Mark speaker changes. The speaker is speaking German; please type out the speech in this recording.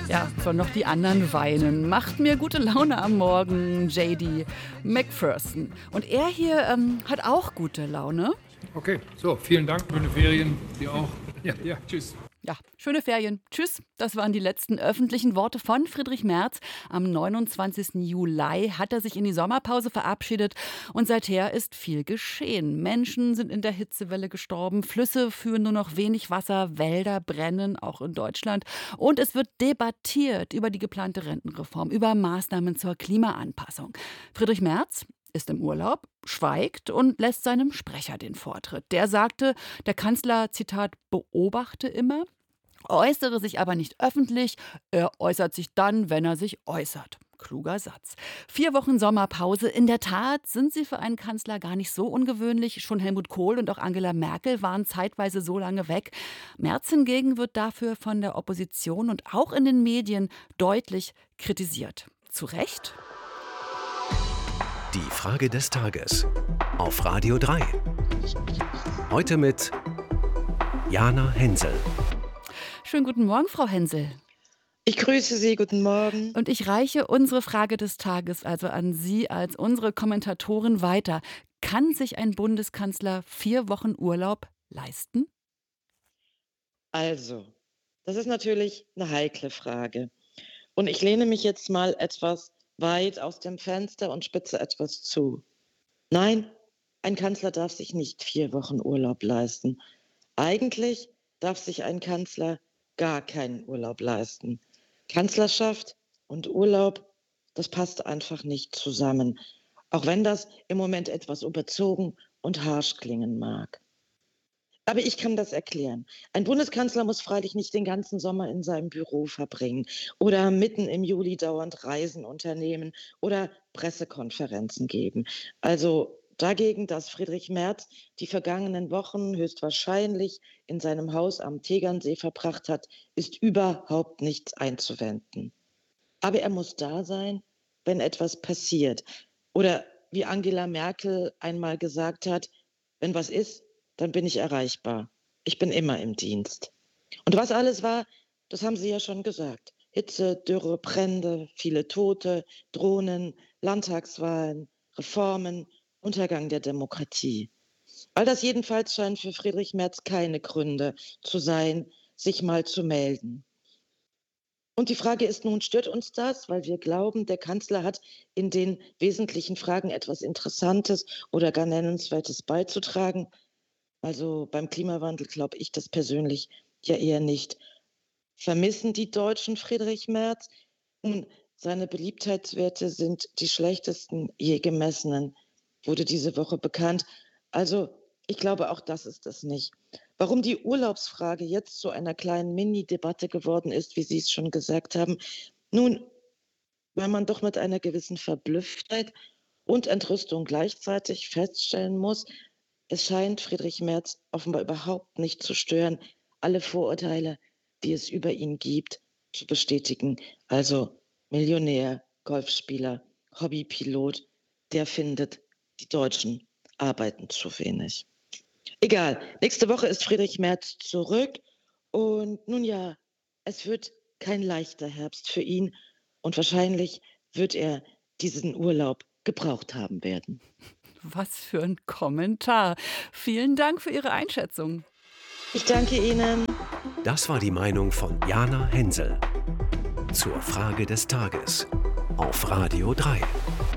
Speaker 1: Ja, sollen noch die anderen weinen. Macht mir gute Laune am Morgen, JD McPherson. Und er hier hat auch gute Laune.
Speaker 2: Okay, so, vielen Dank. Schöne Ferien. Dir auch. Ja, tschüss.
Speaker 1: Ja, schöne Ferien. Tschüss. Das waren die letzten öffentlichen Worte von Friedrich Merz. Am 29. Juli hat er sich in die Sommerpause verabschiedet und seither ist viel geschehen. Menschen sind in der Hitzewelle gestorben, Flüsse führen nur noch wenig Wasser, Wälder brennen, auch in Deutschland. Und es wird debattiert über die geplante Rentenreform, über Maßnahmen zur Klimaanpassung. Friedrich Merz ist im Urlaub, schweigt und lässt seinem Sprecher den Vortritt. Der sagte, der Kanzler, Zitat, beobachte immer, äußere sich aber nicht öffentlich, er äußert sich dann, wenn er sich äußert. Kluger Satz. 4 Wochen Sommerpause. In der Tat sind sie für einen Kanzler gar nicht so ungewöhnlich. Schon Helmut Kohl und auch Angela Merkel waren zeitweise so lange weg. Merz hingegen wird dafür von der Opposition und auch in den Medien deutlich kritisiert. Zu Recht?
Speaker 3: Die Frage des Tages auf Radio 3. Heute mit Jana Hensel.
Speaker 1: Schönen guten Morgen, Frau Hensel.
Speaker 4: Ich grüße Sie, guten Morgen.
Speaker 1: Und ich reiche unsere Frage des Tages also an Sie als unsere Kommentatorin weiter. Kann sich ein Bundeskanzler 4 Wochen Urlaub leisten?
Speaker 4: Also, das ist natürlich eine heikle Frage. Und ich lehne mich jetzt mal etwas weit aus dem Fenster und spitze etwas zu. Nein, ein Kanzler darf sich nicht 4 Wochen Urlaub leisten. Eigentlich darf sich ein Kanzler gar keinen Urlaub leisten. Kanzlerschaft und Urlaub, das passt einfach nicht zusammen. Auch wenn das im Moment etwas überzogen und harsch klingen mag. Aber ich kann das erklären. Ein Bundeskanzler muss freilich nicht den ganzen Sommer in seinem Büro verbringen oder mitten im Juli dauernd Reisen unternehmen oder Pressekonferenzen geben. Also dagegen, dass Friedrich Merz die vergangenen Wochen höchstwahrscheinlich in seinem Haus am Tegernsee verbracht hat, ist überhaupt nichts einzuwenden. Aber er muss da sein, wenn etwas passiert. Oder wie Angela Merkel einmal gesagt hat, wenn was ist, dann bin ich erreichbar. Ich bin immer im Dienst. Und was alles war, das haben Sie ja schon gesagt. Hitze, Dürre, Brände, viele Tote, Drohnen, Landtagswahlen, Reformen, Untergang der Demokratie. All das jedenfalls scheint für Friedrich Merz keine Gründe zu sein, sich mal zu melden. Und die Frage ist nun, stört uns das, weil wir glauben, der Kanzler hat in den wesentlichen Fragen etwas Interessantes oder gar Nennenswertes beizutragen? Also beim Klimawandel glaube ich das persönlich ja eher nicht. Vermissen die Deutschen Friedrich Merz? Nun, seine Beliebtheitswerte sind die schlechtesten je gemessenen, wurde diese Woche bekannt. Also ich glaube, auch das ist es nicht. Warum die Urlaubsfrage jetzt zu einer kleinen Mini-Debatte geworden ist, wie Sie es schon gesagt haben? Nun, weil man doch mit einer gewissen Verblüfftheit und Entrüstung gleichzeitig feststellen muss, es scheint Friedrich Merz offenbar überhaupt nicht zu stören, alle Vorurteile, die es über ihn gibt, zu bestätigen. Also Millionär, Golfspieler, Hobbypilot, der findet, die Deutschen arbeiten zu wenig. Egal, nächste Woche ist Friedrich Merz zurück und nun ja, es wird kein leichter Herbst für ihn und wahrscheinlich wird er diesen Urlaub gebraucht haben werden.
Speaker 1: Was für ein Kommentar. Vielen Dank für Ihre Einschätzung.
Speaker 4: Ich danke Ihnen.
Speaker 3: Das war die Meinung von Jana Hensel zur Frage des Tages auf Radio 3.